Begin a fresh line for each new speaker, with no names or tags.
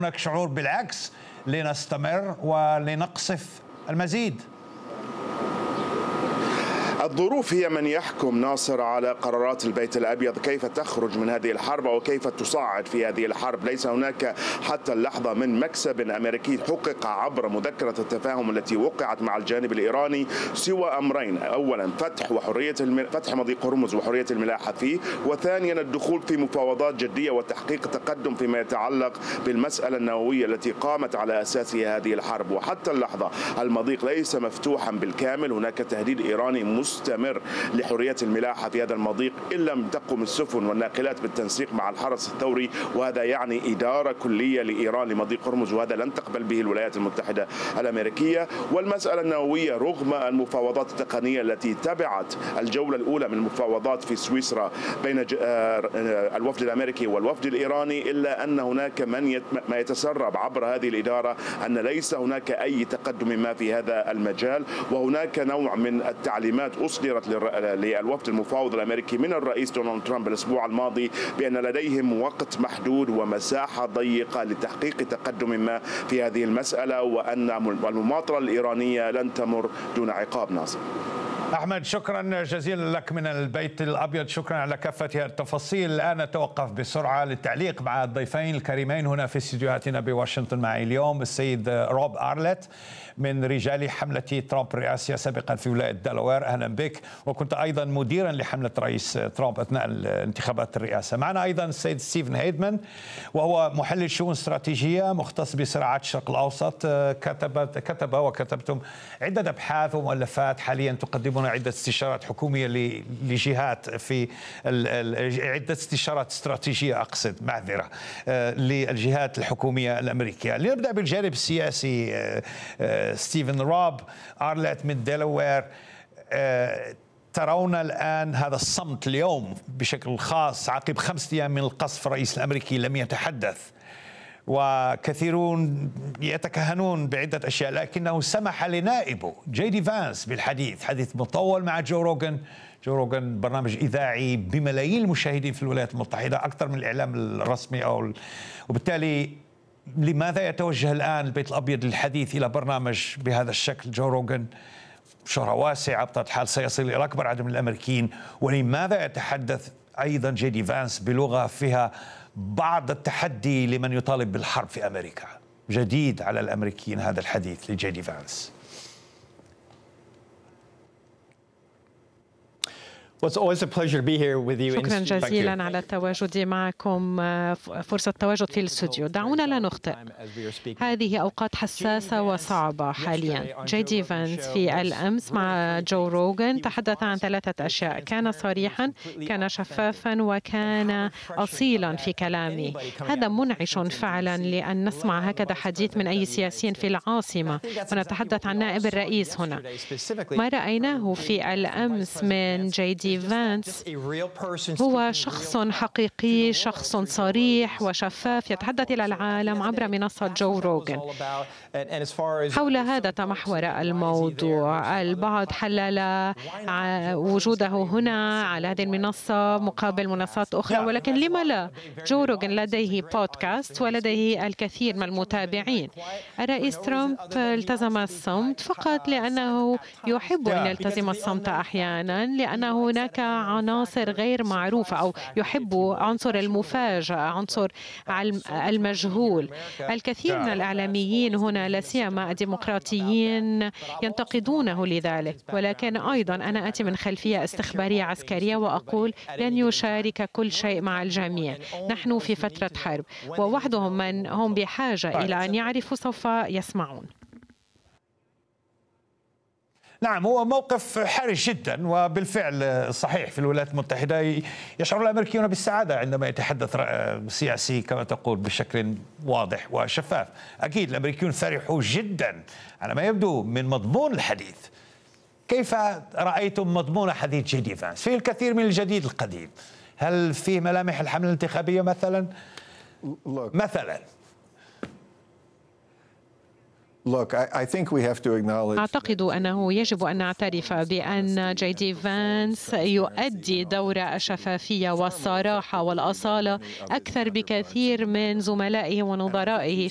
هناك شعور بالعكس لنستمر ولنقصف المزيد؟
الظروف هي من يحكم ناصر على قرارات البيت الأبيض كيف تخرج من هذه الحرب وكيف تصعد في هذه الحرب. ليس هناك حتى اللحظة من مكسب أمريكي حقق عبر مذكرة التفاهم التي وقعت مع الجانب الإيراني سوى أمرين: أولا فتح مضيق هرمز وحرية الملاحة فيه، وثانيا الدخول في مفاوضات جدية وتحقيق تقدم فيما يتعلق بالمسألة النووية التي قامت على أساسها هذه الحرب. وحتى اللحظة المضيق ليس مفتوحا بالكامل، هناك تهديد إيراني مستمر لحرية الملاحة في هذا المضيق إن لم تقم السفن والناقلات بالتنسيق مع الحرس الثوري، وهذا يعني إدارة كلية لإيران لمضيق هرمز، وهذا لن تقبل به الولايات المتحدة الأمريكية. والمسألة النووية رغم المفاوضات التقنية التي تبعت الجولة الأولى من المفاوضات في سويسرا بين الوفد الأمريكي والوفد الإيراني، إلا أن هناك ما يتسرب عبر هذه الإدارة أن ليس هناك أي تقدم ما في هذا المجال. وهناك نوع من التعليمات أصدرت للوفد المفاوض الأمريكي من الرئيس دونالد ترامب الأسبوع الماضي بأن لديهم وقت محدود ومساحة ضيقة لتحقيق تقدم ما في هذه المسألة، وأن المماطلة الإيرانية لن تمر دون عقاب. ناصر.
أحمد، شكرا جزيلا لك من البيت الأبيض، شكرا على كافة التفاصيل. الآن نتوقف بسرعة للتعليق مع الضيفين الكريمين هنا في استديوهاتنا بواشنطن. معي اليوم السيد روب أرلت من رجال حملة ترامب الرئاسية سابقا في ولاية دلوير. أهلا بك، وكنت أيضا مديرا لحملة رئيس ترامب أثناء انتخابات الرئاسة. معنا أيضا السيد ستيفن هيدمان، وهو محلل شؤون استراتيجية مختص بصراعات الشرق الأوسط. كتبتم عدة أبحاث ومؤلفات، حاليا تقدمون عدة استشارات حكومية لجهات في عدة استشارات استراتيجية للجهات الحكومية الأمريكية. لنبدأ بالجانب السياسي. ستيفن روب أرلت من دلوير، ترون الآن هذا الصمت اليوم بشكل خاص عقب 5 أيام من القصف. الرئيس الأمريكي لم يتحدث، وكثيرون يتكهنون بعدة أشياء، لكنه سمح لنائبه جي دي فانس بالحديث، حديث مطول مع جو روغان. برنامج إذاعي بملايين المشاهدين في الولايات المتحدة، أكثر من الإعلام الرسمي وبالتالي لماذا يتوجه الآن البيت الأبيض للحديث إلى برنامج بهذا الشكل؟ جو روغان شهرة واسعة بطبيعة الحال سيصل إلى أكبر عدد من الأمريكيين، ولماذا يتحدث أيضا جي دي فانس بلغة فيها بعض التحدي لمن يطالب بالحرب في أمريكا؟ جديد على الأمريكيين هذا الحديث لجي دي فانس.
شكرا جزيلا على التواجد معكم، فرصة التواجد في الاستوديو. دعونا لا نخطئ، هذه أوقات حساسة وصعبة حاليا. جي دي فانس في الأمس مع جو روغان تحدث عن 3 أشياء: كان صريحا، كان شفافا، وكان أصيلا في كلامه. هذا منعش فعلا لأن نسمع هكذا حديث من أي سياسي في العاصمة، ونتحدث عن نائب الرئيس هنا. ما رأيناه في الأمس من جي دي فانس هو شخص حقيقي، شخص صريح وشفاف يتحدث إلى العالم عبر منصة جو روغان. حول هذا تمحور الموضوع. البعض حلل وجوده هنا على هذه المنصة مقابل منصات أخرى، ولكن لما لا؟ جو روغان لديه بودكاست ولديه الكثير من المتابعين. الرئيس ترامب التزم الصمت فقط لأنه يحب أن يلتزم الصمت أحيانا، لأنه هناك عناصر غير معروفة، أو يحب عنصر المفاجأة، عنصر المجهول. الكثير من الإعلاميين هنا لا سيما الديمقراطيين ينتقدونه لذلك، ولكن أيضا أنا آتي من خلفية استخبارية عسكرية وأقول لن يشارك كل شيء مع الجميع. نحن في فترة حرب، ووحدهم من هم بحاجة إلى أن يعرفوا سوف يسمعون.
نعم، هو موقف حرج جدا، وبالفعل صحيح في الولايات المتحدة يشعر الأمريكيون بالسعادة عندما يتحدث سياسي كما تقول بشكل واضح وشفاف. أكيد الأمريكيون فرحوا جدا على ما يبدو من مضمون الحديث. كيف رأيتم مضمون حديث جي دي فانس؟ فيه الكثير من الجديد القديم، هل فيه ملامح الحملة الانتخابية مثلا؟
أعتقد أنه يجب أن نعترف بأن جي دي فانس يؤدي دور الشفافية والصراحة والأصالة أكثر بكثير من زملائه ونظرائه